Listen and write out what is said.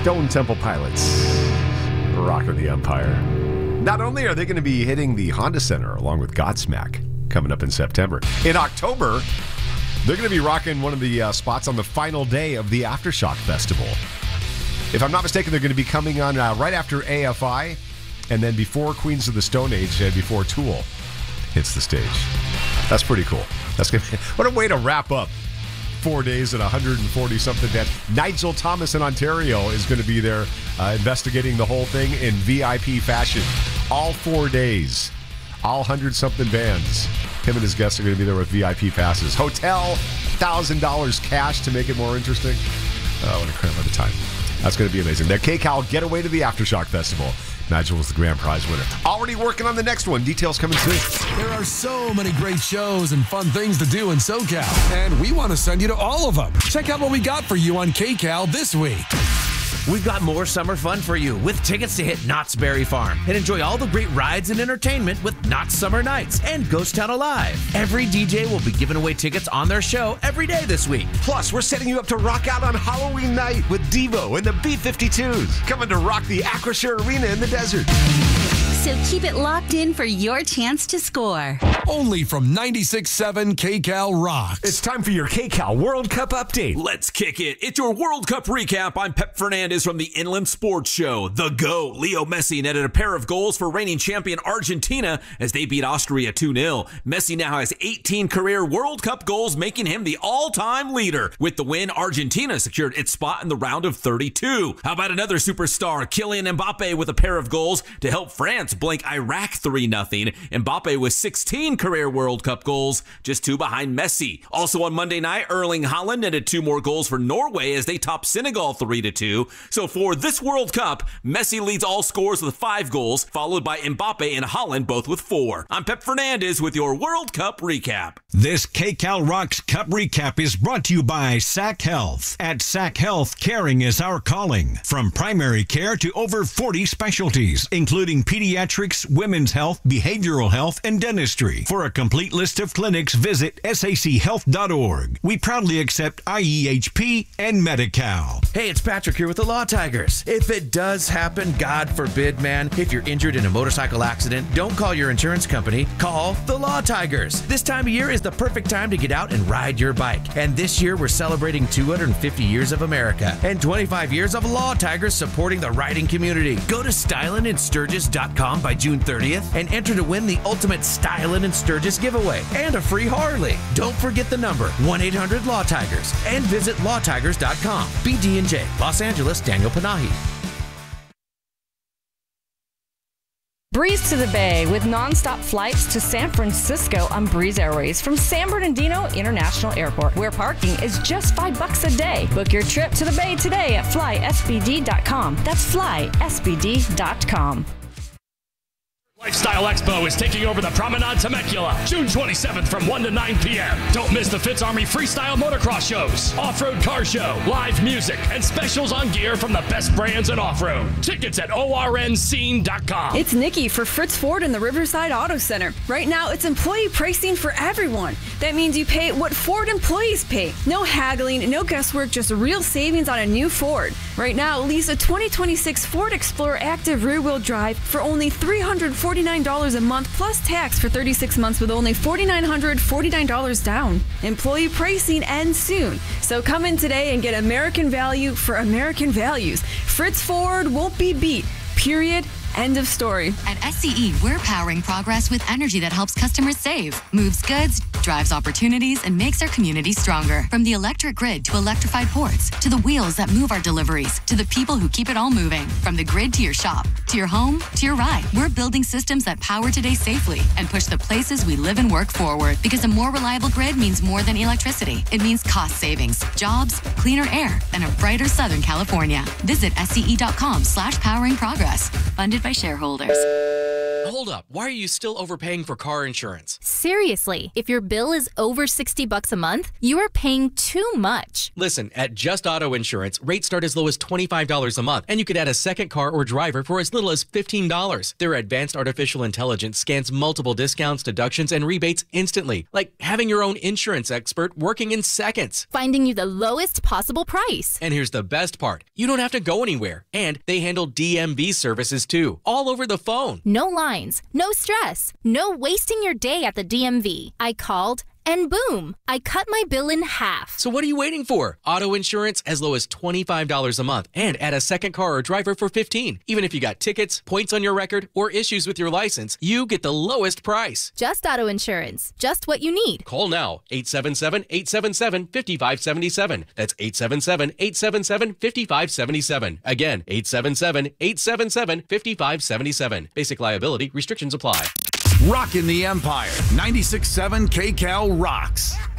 Stone Temple Pilots, Rock of the Empire. Not only are they going to be hitting the Honda Center along with Godsmack coming up in September, in October, they're going to be rocking one of the spots on the final day of the Aftershock Festival. If I'm not mistaken, they're going to be coming on right after AFI and then before Queens of the Stone Age and before Tool hits the stage. That's pretty cool. That's gonna be, what a way to wrap up 4 days and 140-something bands. Nigel Thomas in Ontario is going to be there investigating the whole thing in VIP fashion. All 4 days. All 100-something bands. Him and his guests are going to be there with VIP passes. Hotel, $1,000 cash to make it more interesting. Oh, what a cramp of the time. That's going to be amazing. The KCAL Getaway to the Aftershock Festival. Nigel was the grand prize winner. Already working on the next one. Details coming soon. There are so many great shows and fun things to do in SoCal, and we want to send you to all of them. Check out what we got for you on KCAL this week. We've got more summer fun for you with tickets to hit Knott's Berry Farm and enjoy all the great rides and entertainment with Knott's Summer Nights and Ghost Town Alive. Every DJ will be giving away tickets on their show every day this week. Plus, we're setting you up to rock out on Halloween night with Devo and the B-52s coming to rock the Acrisure Arena in the desert. So keep it locked in for your chance to score. Only from 96.7 KCAL Rocks. It's time for your KCAL World Cup update. Let's kick it. It's your World Cup recap. I'm Pep Fernandez from the Inland Sports Show. The GOAT, Leo Messi, netted a pair of goals for reigning champion Argentina as they beat Austria 2-0. Messi now has 18 career World Cup goals, making him the all-time leader. With the win, Argentina secured its spot in the round of 32. How about another superstar, Kylian Mbappe, with a pair of goals to help France blank Iraq 3-0. Mbappe with 16 career World Cup goals, just 2 behind Messi. Also on Monday night, Erling Haaland netted 2 more goals for Norway as they topped Senegal 3-2. So for this World Cup, Messi leads all scores with 5 goals, followed by Mbappe and Haaland both with 4. I'm Pep Fernandez with your World Cup recap. This KCAL Rocks Cup recap is brought to you by SAC Health. At SAC Health, caring is our calling. From primary care to over 40 specialties, including pediatrics, women's health, behavioral health, and dentistry. For a complete list of clinics, visit sachhealth.org. We proudly accept IEHP and Medi-Cal. Hey, it's Patrick here with the Law Tigers. If it does happen, God forbid, man, if you're injured in a motorcycle accident, don't call your insurance company. Call the Law Tigers. This time of year is the perfect time to get out and ride your bike. And this year, we're celebrating 250 years of America and 25 years of Law Tigers supporting the riding community. Go to stylinandsturgis.com by June 30th and enter to win the ultimate Stylin' and Sturgis giveaway and a free Harley. Don't forget the number 1-800-LAW-TIGERS and visit lawtigers.com. BD&J, Los Angeles, Daniel Panahi. Breeze to the Bay with nonstop flights to San Francisco on Breeze Airways from San Bernardino International Airport, where parking is just $5 a day. Book your trip to the Bay today at flysbd.com. That's flysbd.com. Lifestyle Expo is taking over the Promenade Temecula, June 27th from 1 to 9 p.m. Don't miss the Fitz Army Freestyle Motocross shows, off-road car show, live music, and specials on gear from the best brands in off-road. Tickets at ornscene.com. It's Nikki for Fritz Ford in the Riverside Auto Center. Right now, it's employee pricing for everyone. That means you pay what Ford employees pay. No haggling, no guesswork, just real savings on a new Ford. Right now, lease a 2026 Ford Explorer Active rear-wheel drive for only $349 a month plus tax for 36 months with only $4,949 down. Employee pricing ends soon. So come in today and get American value for American values. Fritz Ford won't be beat. Period. End of story. At SCE, we're powering progress with energy that helps customers save, moves goods, drives opportunities, and makes our community stronger. From the electric grid to electrified ports, to the wheels that move our deliveries, to the people who keep it all moving. From the grid to your shop, to your home, to your ride. We're building systems that power today safely and push the places we live and work forward. Because a more reliable grid means more than electricity. It means cost savings, jobs, cleaner air, and a brighter Southern California. Visit SCE.com/powering progress. Funded by shareholders. Hold up. Why are you still overpaying for car insurance? Seriously, if your bill is over $60 a month, you are paying too much. Listen, at Just Auto Insurance, rates start as low as $25 a month, and you could add a second car or driver for as little as $15. Their advanced artificial intelligence scans multiple discounts, deductions, and rebates instantly, like having your own insurance expert working in seconds. Finding you the lowest possible price. And here's the best part. You don't have to go anywhere, and they handle DMV services too, all over the phone. No lines, no stress, no wasting your day at the DMV. I called, and boom, I cut my bill in half. So what are you waiting for? Auto insurance as low as $25 a month, and add a second car or driver for $15. Even if you got tickets, points on your record, or issues with your license, you get the lowest price. Just Auto Insurance, just what you need. Call now, 877-877-5577. That's 877-877-5577. Again, 877-877-5577. Basic liability restrictions apply. Rockin' the Empire. 96.7 KCAL rocks.